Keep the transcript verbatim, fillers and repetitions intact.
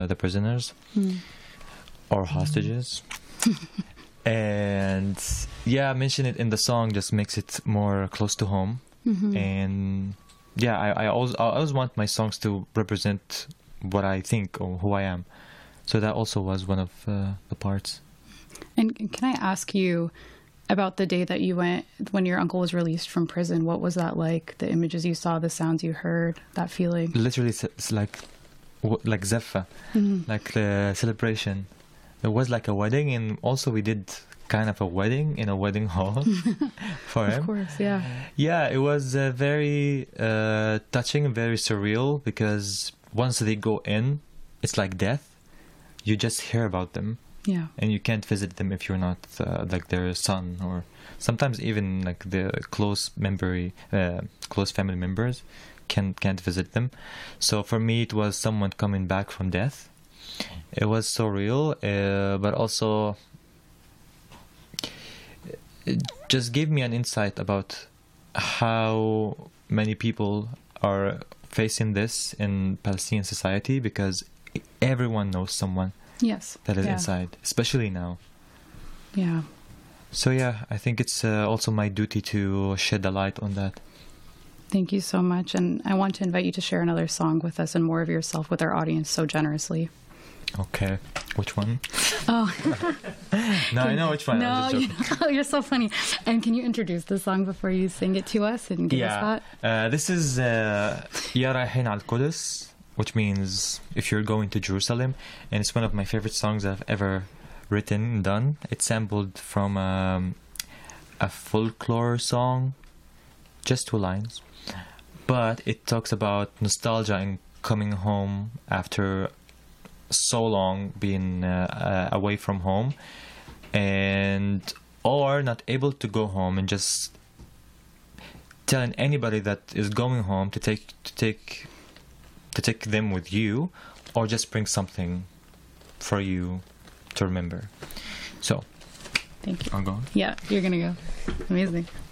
the prisoners mm. or hostages. And yeah, mention it in the song just makes it more close to home. Mm-hmm. And yeah, I, I always I always want my songs to represent what I think or who I am. So that also was one of uh, the parts. And can I ask you about the day that you went, when your uncle was released from prison? What was that like? The images you saw, the sounds you heard, that feeling? Literally, it's like like zeffa, mm-hmm. like the celebration. It was like a wedding, and also we did kind of a wedding in a wedding hall for him. Of course, yeah. Yeah, it was uh, very uh, touching, very surreal, because once they go in, it's like death. You just hear about them. Yeah. And you can't visit them if you're not uh, like their son, or sometimes even like the close memory, uh, close family members can't can't visit them. So for me, it was someone coming back from death. It was so real, uh, but also it just gave me an insight about how many people are facing this in Palestinian society, because everyone knows someone. Yes. That is yeah. inside, especially now. Yeah. So yeah, I think it's uh, also my duty to shed a light on that. Thank you so much. And I want to invite you to share another song with us and more of yourself with our audience so generously. Okay. Which one? Oh. No, I know which one. No, you know, you're so funny. And can you introduce the song before you sing it to us and give yeah. us that? Uh, this is uh, Ya Rahin Al Qudus, which means if you're going to Jerusalem, and it's one of my favorite songs I've ever written and done. It's sampled from um, a folklore song, just two lines, but it talks about nostalgia and coming home after so long being uh, uh, away from home, and or not able to go home, and just telling anybody that is going home to take to take to take them with you, or just bring something for you to remember. So thank you. I'll go. Yeah, you're gonna go. Amazing.